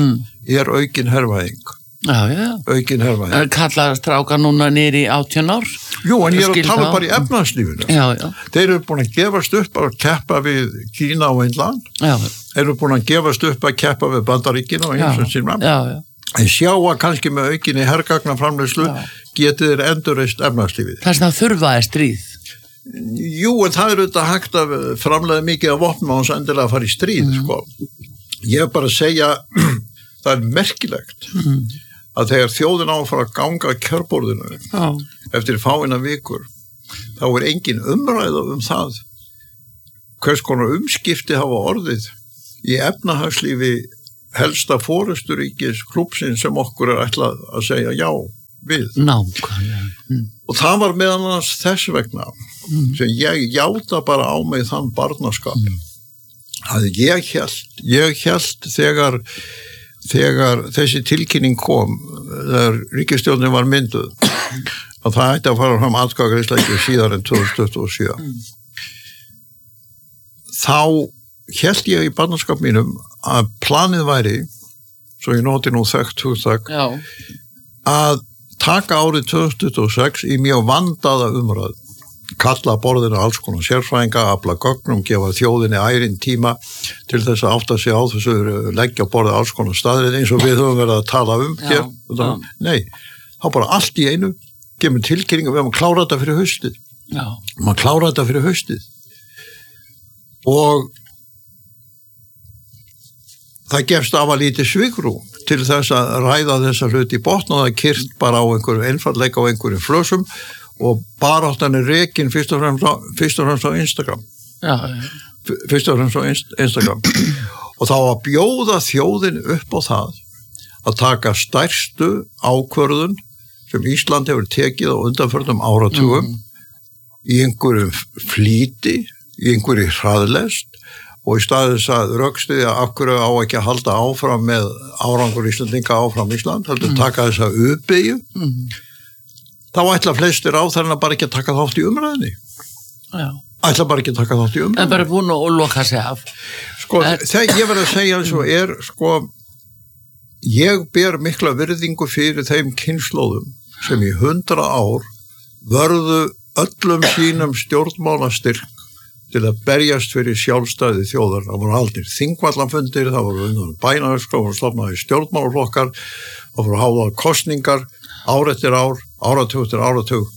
[SPEAKER 1] aukin hervæðing.
[SPEAKER 2] Já.
[SPEAKER 1] Aukin hervæðing.
[SPEAKER 2] Kallar stráka núna niður í 18 ár.
[SPEAKER 1] Jú, en ég er að tala bara í efnahagslífinu.
[SPEAKER 2] Já.
[SPEAKER 1] Þeir eru búin að gefast upp að keppa við Kína og Indland.
[SPEAKER 2] Já.
[SPEAKER 1] Þeir eru búin að gefast upp að keppa við Bandaríkin og eins og síðan.
[SPEAKER 2] Já.
[SPEAKER 1] En sjá að kannski með aukinni hergagnaframleiðslu getið þeir endurreist efnahagslífið.
[SPEAKER 2] Það er svona þurfaði stríð.
[SPEAKER 1] Jú, en það er auðvitað hægt að framleiða mikið af vopnum og hans endilega að fara í stríð, sko. Ég er bara að segja, það er merkilegt að þegar þjóðin á að fara að ganga að kjörborðinu eftir fáina vikur, þá er engin umræða það hvers konar umskipti hafa orðið í efnahagslífi helsta forysturíkis klúbbsins sem okkur er ætlað að segja já við.
[SPEAKER 2] Nákvæmlega.
[SPEAKER 1] Og það var meðan annars þess vegna sem ég játa bara á mig þann barnaskap að ég hélt þegar þessi tilkynning kom, þegar ríkisstjórnin var mynduð, að það ætti að fara fram atkvæðagreiðsla ekki síðar en 2027. Þá hélt ég í barnaskap mínum að planið væri, svo ég noti nú þekkt hugtak, að taka árið 2026 í mjög vandaða umræðu, kalla borðinu alls konar sérfræðinga, afla gögnum, gefa þjóðinni ærin tíma til þess að átta sig á þessu, leggja borðið alls konar staðrið eins og við höfum verið að tala hér. Nei, þá bara allt í einu kemur tilkynning og við höfum að klára þetta fyrir haustið. Maður klára þetta fyrir haustið. Og það gefst af að lítið svigrúm til þess að ræða þessa hluti í botn og það er kyrt bara á einhverju einfaldleika á einhverju flösum og baráttan er rekin fyrst og fremst á Instagram. Fyrst og fremst á Instagram. Og þá að bjóða þjóðin upp á það að taka stærstu ákvörðun sem Ísland hefur tekið á undanförnum áratugum í einhverjum flýti, í einhverju hraðlest og í staðis að rökstuðja akkur á ekki að halda áfram með árangur Íslandinga áfram Ísland, heldur taka þessa uppbyggju, þá ætla flestir á þarna bara ekki að taka þátt í umræðinni. Ætla bara ekki að taka þátt í umræðinni.
[SPEAKER 2] Það er bara búin að loka sig af.
[SPEAKER 1] Sko, ég verð að segja eins og sko, ég ber mikla virðingu fyrir þeim kynslóðum sem í 100 ár vörðu öllum sínum stjórnmálastyrk til að berjast fyrir sjálfstæði þjóðar. Það voru haldnir þingvallafundir, það voru bænaverska, það voru stofnaði stjórnmálaflokkar, það voru háðað kosningar, ár eftir ár, áratug eftir áratug.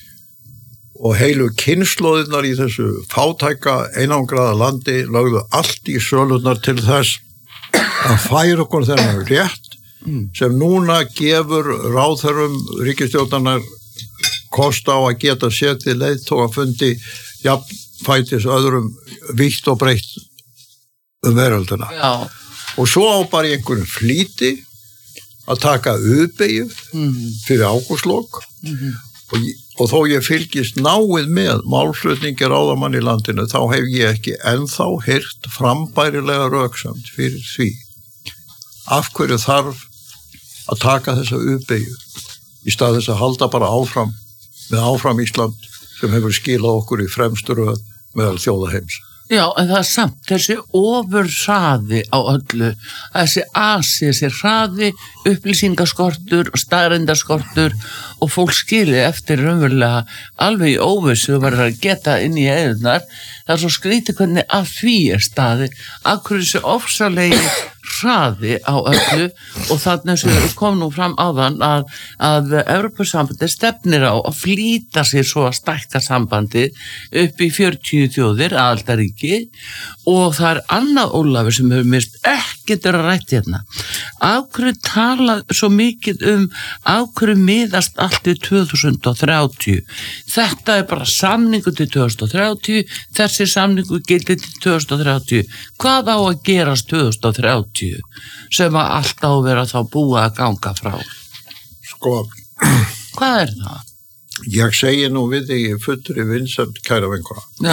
[SPEAKER 1] Og heilu kynslóðirnar í þessu fátæka einangraða landi lögðu allt í sölurnar til þess að færa okkur þennan rétt sem núna gefur ráðherrum ríkisstjórnarinnar kost á að geta setið leiðtogafundi fætis öðrum vítt og breytt verölduna. Og svo á bara í einhverjum flýti að taka uppbyggju fyrir ágústlok og þó ég fylgist náið með málflutningi ráðamann í landinu, þá hef ég ekki ennþá heyrt frambærilega röksamt fyrir því af hverju þarf að taka þessa uppbyggju í stað þess að halda bara áfram með áfram Ísland sem hefur skilað okkur í fremstu röð meðal þjóðaheims.
[SPEAKER 2] Já, en það er samt þessi ofurhraði á öllu, þessi hraði, upplýsingaskortur og staðreyndaskortur og fólk skilið eftir raunverulega alveg í óvissu og verður að geta inn í eðunar. Það er svo skrítið hvernig að því er staði, af hverju þessi ofsalegi hraði á öllu og þannig sem kom nú fram áðan að Evrópusambandi stefnir á að flýta sér svo að stækka sambandi upp í 40 þjóðir, aðildarríki, og það er annað Ólafur sem hefur mist ekkert að rætt hérna. Af hverju talað svo mikið af hverju miðast allt til 2030? Þetta er bara samningu til 2030, þessi samningu gildir til 2030. Hvað á að gerast 2030 sem að allt á að vera þá búið að ganga frá?
[SPEAKER 1] Sko,
[SPEAKER 2] hvað er það?
[SPEAKER 1] Ég segi nú við þig í fullri vinsæld, kæra vinkona.
[SPEAKER 2] Já.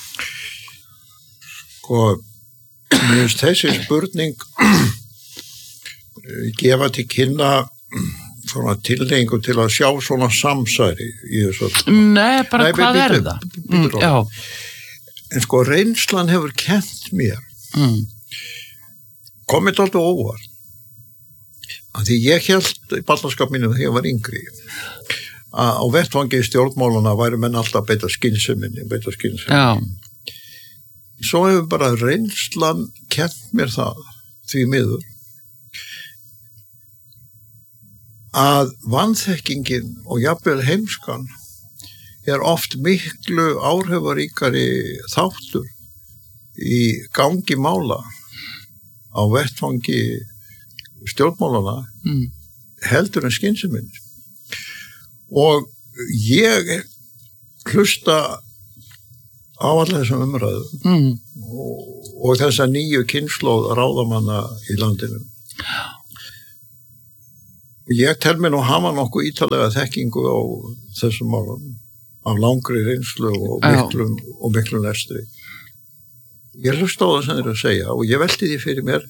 [SPEAKER 1] Sko, mér finnst þessi spurning gefa til kynna svona tilhengu til að sjá svona samsæri í þessu.
[SPEAKER 2] Nei, bara hvað er það? Já.
[SPEAKER 1] En sko, reynslan hefur kennt mér komið alltaf óvart Því ég hélt í barnaskap mínum þegar ég var yngri að á vettvangi stjórnmálana væru menn alltaf að beita skynseminni.
[SPEAKER 2] Já.
[SPEAKER 1] Svo hefur bara reynslan kennt mér það, því miður, að vanþekkingin og jafnvel heimskan oft miklu áhrifaríkari þáttur í gangi mála á vettvangi stjórnmálana heldur en skynsemin. Og ég hlusta á alla þessum umræðum og þessa nýju kynslóð ráðamanna í landinu. Ég tel mér nú hafa nokkuð ítalega þekkingu á þessum málum, af langri reynslu og miklum lestri. Ég hlusta á það sem þeir að segja og ég velti því fyrir mér,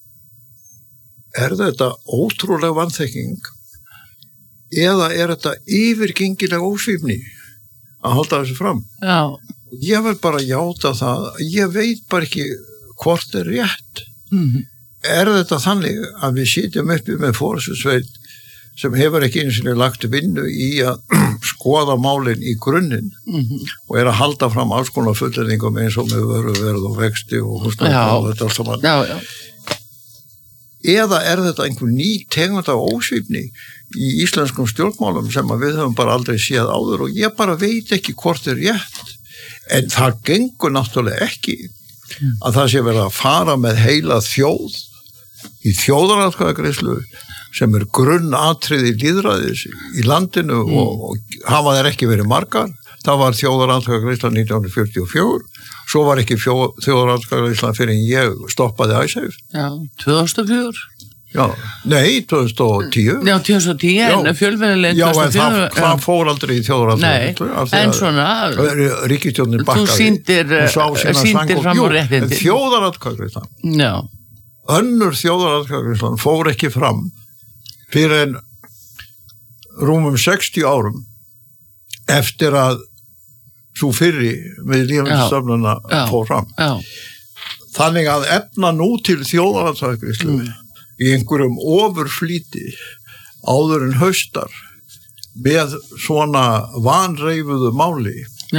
[SPEAKER 1] þetta ótrúlega vanþekking eða þetta yfirgengilega ósvífni að halda þessu fram?
[SPEAKER 2] Já.
[SPEAKER 1] Ég vil bara játa það, ég veit bara ekki hvort rétt. Þetta þannig að við sitjum uppi með forystusveit sem hefur ekki einu sinni lagt vinnu í að skoða málin í grunninn og að halda fram alls konar fullyrðingum eins og með vöruverð og vexti og húsnæði og þetta allt saman.
[SPEAKER 2] Já.
[SPEAKER 1] Eða þetta einhver ný tegund af ósvífni í íslenskum stjórnmálum sem við höfum bara aldrei séð áður og ég bara veit ekki hvort rétt. En það gengur náttúrulega ekki að það sé verið að fara með heila þjóð í þjóðaratkvæðagreiðslu sem grunnatriði lýðræðis í landinu og hafa þær ekki verið margar. Það var þjóðaratkvæðagreiðsla 1944, svo var ekki þjóðaratkvæðagreiðsla fyrir en ég stoppaði ISAF.
[SPEAKER 2] Já, 2004.
[SPEAKER 1] Já, nei, 2010.
[SPEAKER 2] Já, 2010, en fjölmiðileg 2004.
[SPEAKER 1] Já, en það fór aldrei í þjóðaratkvæðagreiðslu.
[SPEAKER 2] Nei, en svona,
[SPEAKER 1] ríkisstjórnin bakkaði.
[SPEAKER 2] Þú sýndir fram á réttindi.
[SPEAKER 1] Þjóðaratkvæðagreiðsla.
[SPEAKER 2] Já.
[SPEAKER 1] Önnur þjóðaratkvæðagreiðslan fór ekki fram fyrir en rúmum 60 árum eftir að svo fyrri með lífeyrisstofnunina fór fram.
[SPEAKER 2] Já.
[SPEAKER 1] Þannig að efna nú til þjóðaratkvæðagreiðslu í einhverjum ofurflýti áður en haustar með svona vanreifuðu máli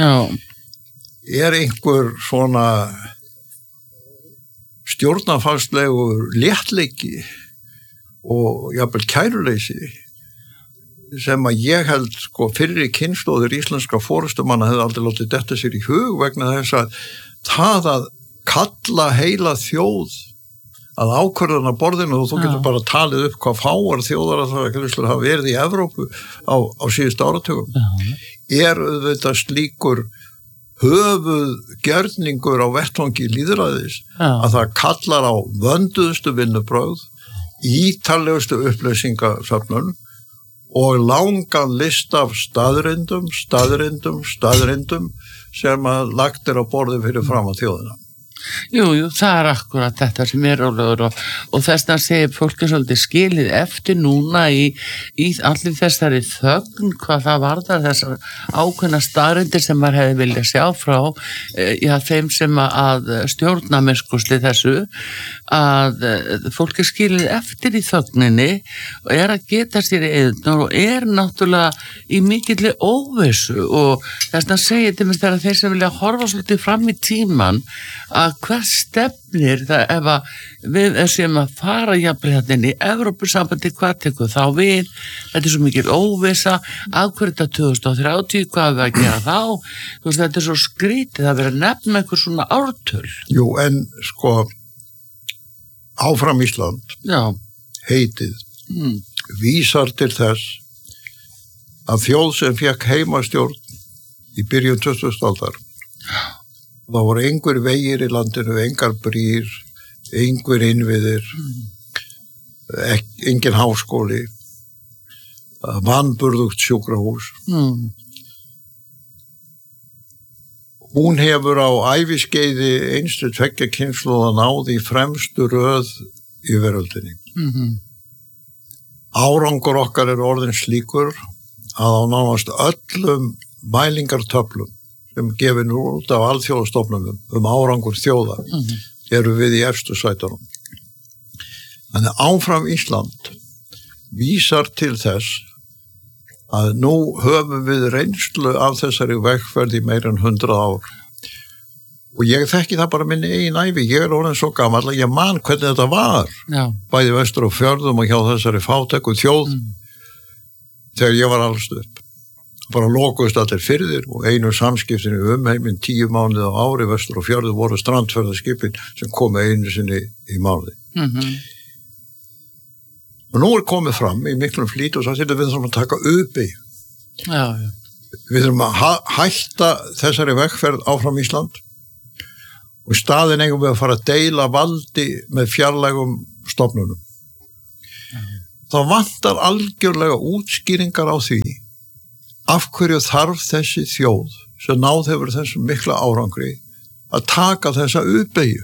[SPEAKER 1] einhver svona stjórnarfarslegur léttleiki og jafnvel kæruleysi sem að ég held fyrri kynslóðir íslenska forystumanna hefði aldrei látið detta sér í hug vegna þess að það að kalla heila þjóð að ákvörðana borðinu og þú getur bara talið upp hvað fáar þjóðaratkvæðagreiðslur hafa verið í Evrópu á síðustu áratugum auðvitað slíkur höfuðgjörningur á vettvangi lýðræðis að það kallar á vönduðustu vinnubrögð, ítarlegustu upplýsingasöfnun og langan lista af staðrindum sem að lagt á borði fyrir fram á þjóðina.
[SPEAKER 2] Jú, það akkurat þetta sem Ólafur og þessna segir fólki svolítið skilið eftir núna í allir þessari þögn hvað það varðar þessar ákveðna staðreyndir sem maður hefði viljað sjá frá þeim sem að stjórna mennskusli þessu að fólki skilið eftir í þögninni og að geta sér í eðunar og náttúrulega í mikilli óvissu og þessna segir til mér þegar þeir sem vilja horfa svolítið fram í tíman að hvað stefnir það ef að við séum að fara jafnvel þetta inn í Evrópusambandi hvað tekur þá við, þetta svo mikil óvissa, af hverju þetta 2030, hvað við að gera þá, þú veist þetta svo skrítið að vera að nefna einhver svona ártöl.
[SPEAKER 1] Jú, en Áfram Ísland heitið vísar til þess að þjóð sem fékk heimastjórn í byrjun 20. aldar það voru einhver vegir í landinu, engar brýr, einhver innviðir, engin háskóli, vanburðugt sjúkrahús. Hún hefur á æviskeiði einstu tveggja kynslóða náð í fremstu röð í veröldinni. Árangur okkar orðin slíkur að á nánast öllum mælingartöflum sem gefin út af alþjóðastofnunum árangur þjóðar eru við í efstu sætunum. Þannig Áfram Ísland vísar til þess að nú höfum við reynslu af þessari vegferð í meira en 100 ár. Og ég þekki það bara minni eigin ævi, ég orðin svo gamall að ég man hvernig þetta var, bæði vestur og fjörðum og hjá þessari fátæku þjóð, þegar ég var alls upp. Bara lokuðust allir firðir og einu samskiptinu umheiminn 10 mánuði á ári vestur og fjörðum voru strandferðaskipin sem komu einu sinni í mánuði. Og nú komið fram í miklum flýt og það við þurfum að taka uppbyggju. Við þurfum að hætta þessari vegferð áfram Ísland og í staðinn eigum við að fara að deila valdi með fjarlægum stofnunum. Það vantar algjörlega útskýringar á því af hverju þarf þessi þjóð sem náð hefur þessum mikla árangri að taka þessa uppbyggju.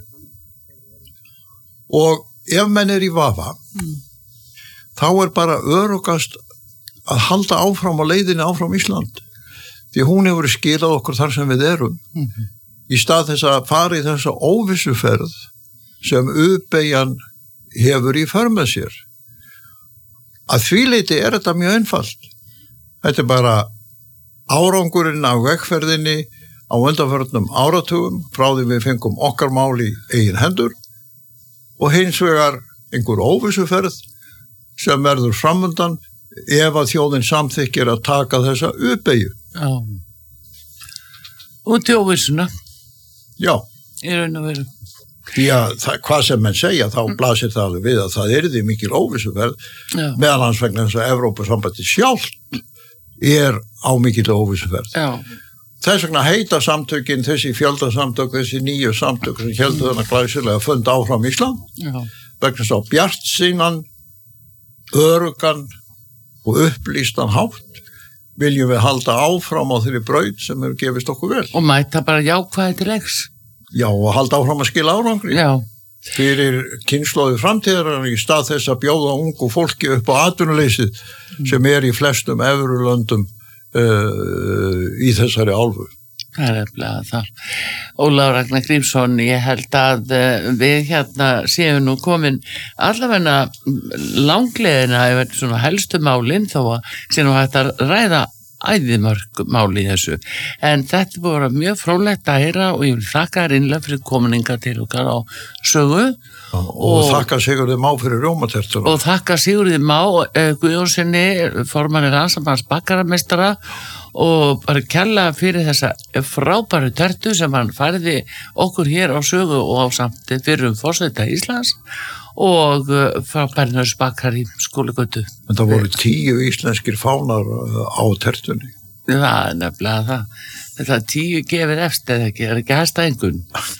[SPEAKER 1] Og ef menn í vafa, þá bara örugast að halda áfram á leiðinni áfram Ísland. Því hún hefur skilað okkur þar sem við erum. Í stað þess að fara í þessa óvissuferð sem uppbyggjan hefur í för með sér. Að því leyti þetta mjög einfalt. Þetta bara árangurinn af vegferðinni á undanförnum áratugum frá því við fengum okkar mál í eigin hendur og hins vegar einhver óvissuferð sem verður framundan ef að þjóðin samþykkir að taka þessa uppbyggju.
[SPEAKER 2] Og til óvissuna.
[SPEAKER 1] Já.
[SPEAKER 2] Í raun og veru.
[SPEAKER 1] Því að hvað sem menn segja, þá blasir það við að það yrði mikil óvissuferð meðal annars vegna þess að Evrópusambandið sjálft á mikil óvissuferð. Þess vegna heita samtökin, þessi fjöldasamtök, þessi nýju samtök sem héldu þarna glæsilega fund áfram Ísland. Vegna þess að bjartsýnan, örugan og upplýstan hátt viljum við halda áfram á þeirri braut sem hefur gefist okkur vel.
[SPEAKER 2] Og mæta bara jákvæði til leiks.
[SPEAKER 1] Já, og halda áfram að skila árangri. Fyrir kynslóði framtíðar í stað þess að bjóða ungu fólki upp á atvinnuleysið sem í flestum Evrulöndum í þessari álfu.
[SPEAKER 2] Það nefnilega það. Ólafur Ragnar Grímsson, ég held að við séum nú komin allavega langleiðina yfir svona helstu málin þó að sé nú hægt að ræða æðimörg máli í þessu. En þetta voru mjög fróðlegt að heyra og ég vil þakka þér innlega fyrir kominninga til okkar á sögu.
[SPEAKER 1] Og þakka Sigurði Má fyrir rjómatertur.
[SPEAKER 2] Og þakka Sigurði Má Guðjónssoni, formanni Landssambands bakarameistara og bara kærlega fyrir þessa frábæru tertu sem hann færði okkur hér á sögu og á samt fyrrum forseta Íslands og frá Bernhörs bakari Skúligötu.
[SPEAKER 1] En það voru 10 íslenskir fánar á tertunni.
[SPEAKER 2] Það nefnilega það. Þetta 10 gefir efst eða ekki, ekki hæsta engun.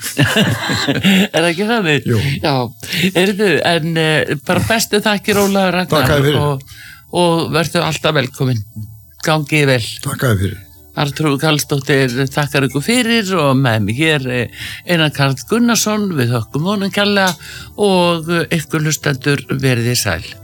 [SPEAKER 2] Ekki þannig?
[SPEAKER 1] Jú.
[SPEAKER 2] Já, en bara bestu þakkir Ólafur Ragnar og verðu alltaf velkomin. Gangi vel.
[SPEAKER 1] Takk að fyrir.
[SPEAKER 2] Arnþrúður Karlsdóttir þakkar ykkur fyrir og með mig hér Einar Karl Gunnarsson, við þökkum honum kærlega og ykkur hlustendur verið sæl.